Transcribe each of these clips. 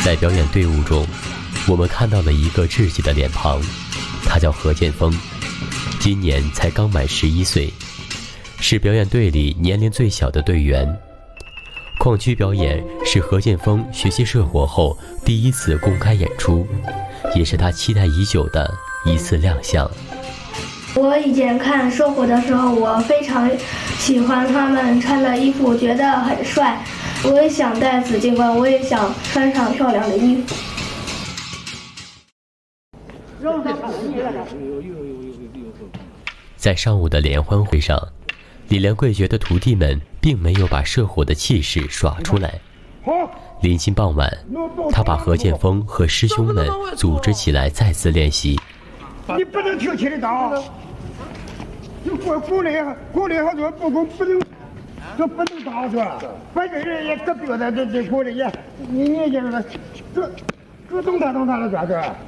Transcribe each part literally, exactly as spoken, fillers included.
在表演队伍中，我们看到了一个稚气的脸庞，他叫何建峰，今年才刚满十一岁，是表演队里年龄最小的队员。矿区表演是何建峰学习社火后第一次公开演出，也是他期待已久的一次亮相。 我以前看社火的时候，我非常喜欢他们穿的衣服，觉得很帅。我也想戴紫金冠，我也想穿上漂亮的衣服。 在上午的联欢会上，李连贵觉得徒弟们并没有把社火的气势耍出来。临近傍晚，他把何建峰和师兄们组织起来再次练习。 你不能挺起来打，就鼓鼓励鼓励好多不鼓不能，这不能打是吧？反正人也可别的这这鼓励也，你你就是这这动他动他的抓是吧？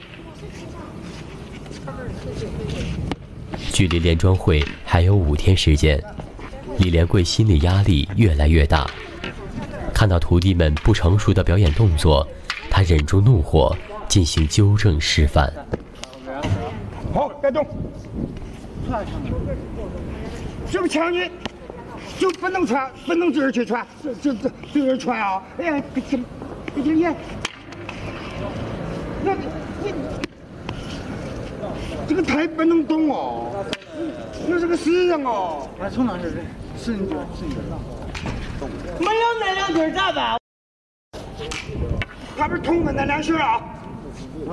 距离联庄会还有五天时间，李连贵心理压力越来越大。看到徒弟们不成熟的表演动作，他忍住怒火，进行纠正示范。 好，别动，是不是抢你？就不能穿，不能对着去穿，这这对着穿啊！哎呀，这这这也，那你这个台不能动哦，那是个死人哦。 俺从哪是死人脚，死人脚。 没有那两句咋办？他不是捅的那两句啊？ 啊。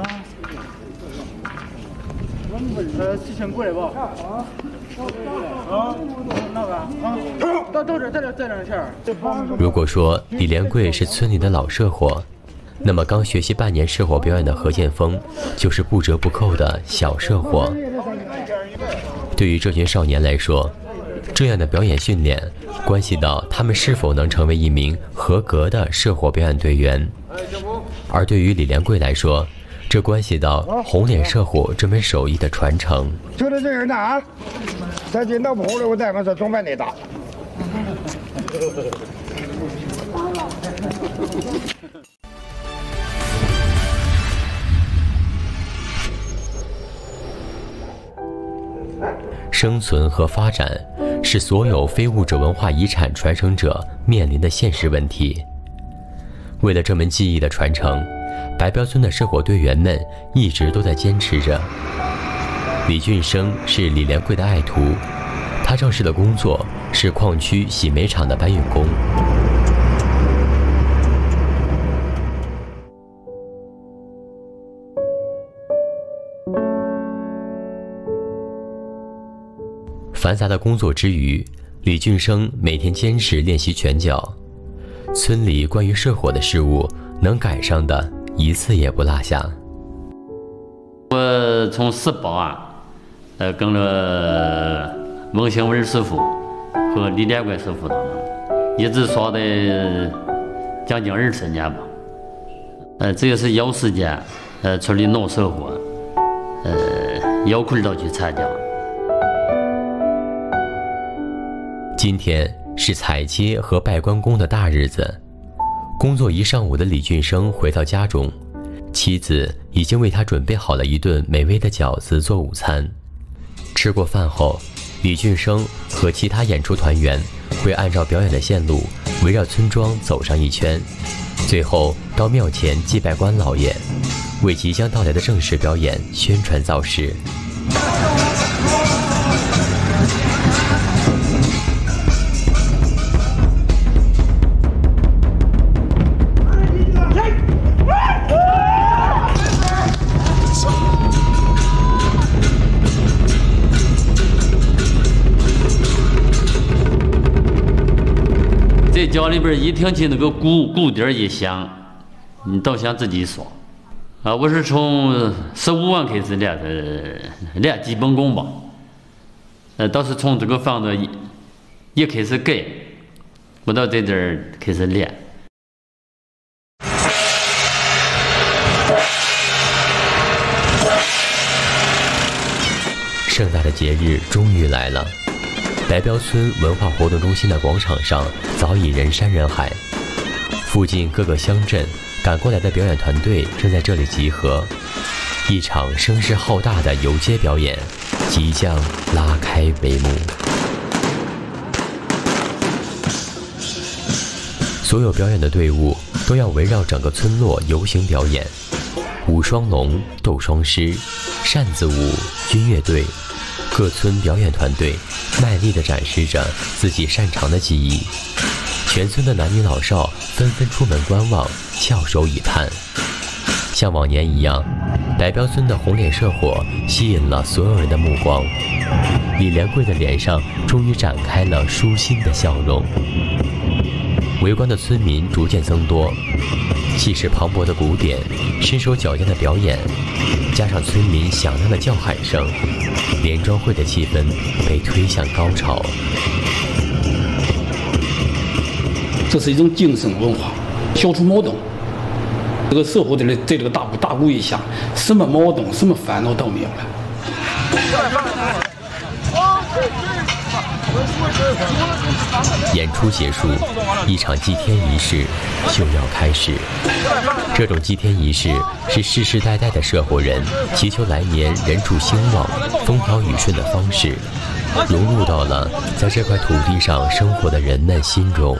呃，四千过来吧。啊，那个啊，到到这，在这，在这钱。 如果说李连贵是村里的老社火，那么刚学习半年社火表演的何建峰，就是不折不扣的小社火。对于这群少年来说，这样的表演训练，关系到他们是否能成为一名合格的社火表演队员。而对于李连贵来说，这关系到红脸射虎这门手艺的传承。 就在这样的啊，咱这闹不好了，我再往这装扮的打。 生存和发展是所有非物质文化遗产传承者面临的现实问题。为了这门技艺的传承，白标村的社火队员们一直都在坚持着。李俊生是李连贵的爱徒，他正式的工作是矿区洗煤厂的搬运工。繁杂的工作之余，李俊生每天坚持练习拳脚。村里关于社火的事物，能赶上的一次也不落下。 我从十八啊，呃，跟了孟兴文师傅和李连贵师傅他们，一直耍的将近二十年吧。呃，这也是有时间，呃，村里闹社火，呃，有空都去参加。 今天是采接和拜关公的大日子，工作一上午的李俊生回到家中，妻子已经为他准备好了一顿美味的饺子做午餐。吃过饭后，李俊生和其他演出团员会按照表演的线路围绕村庄走上一圈，最后到庙前祭拜关老爷，为即将到来的正式表演宣传造势。 在家里边一听起那个鼓鼓笛一响，你倒想自己耍啊！我是从十五万开始练的，练基本功吧。呃，倒是从这个房子一一开始盖，我到在这儿开始练。 盛大的节日终于来了。白标村文化活动中心的广场上早已人山人海，附近各个乡镇赶过来的表演团队正在这里集合，一场声势浩大的游街表演即将拉开帷幕。所有表演的队伍都要围绕整个村落游行表演，舞双龙、斗双狮、扇子舞、军乐队，各村表演团队卖力地展示着自己擅长的技艺。全村的男女老少纷纷出门观望，翘首以盼。像往年一样，白彪村的红脸社火吸引了所有人的目光。李连贵的脸上终于展开了舒心的笑容。围观的村民逐渐增多，气势磅礴的鼓点，身手矫健的表演，加上村民响亮的叫喊声，联庄会的气氛被推向高潮。 这是一种精神文化，消除矛盾。这个社会在这个大鼓大鼓一响，什么矛盾、什么烦恼都没有了。 演出结束，一场祭天仪式就要开始。这种祭天仪式是世世代代的社火人祈求来年人畜兴旺、风调雨顺的方式，融入到了在这块土地上生活的人们心中。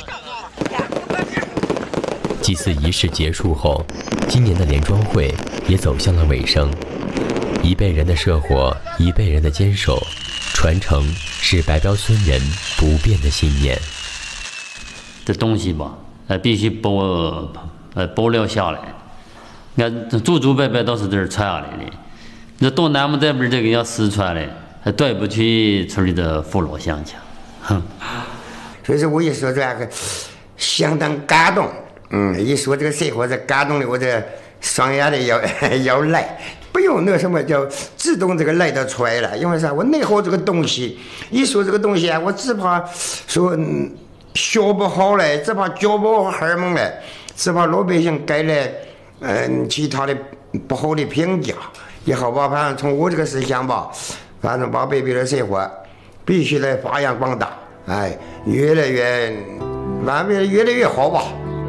祭祀仪式结束后，今年的联庄会也走向了尾声。一辈人的社火，一辈人的坚守，传承是白彪村人不变的信念。 这东西吧，呃，必须保呃保留下来。你看，祖祖辈辈都是这儿传下来的。那到南门这边这个要失传嘞，还对不起村里的父老乡亲。哼。 所以说，我一说这个相当感动。嗯，一说这个社火，这感动的我这双眼的要要来，不用那什么叫自动这个来得出来了。因为啥？我内耗这个东西，一说这个东西啊，我只怕说学不好嘞，只怕教不好孩儿们嘞，只怕老百姓给了嗯其他的不好的评价。也好吧，反正从我这个思想吧，反正把北边的社会必须来发扬光大，哎，越来越完美，越来越好吧。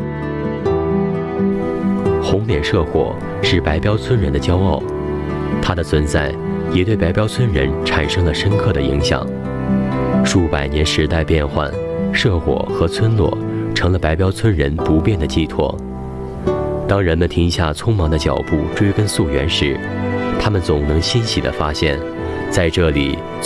红脸社火是白彪村人的骄傲，它的存在也对白彪村人产生了深刻的影响。数百年时代变换，社火和村落成了白彪村人不变的寄托。当人们停下匆忙的脚步追根溯源时，他们总能欣喜地发现，在这里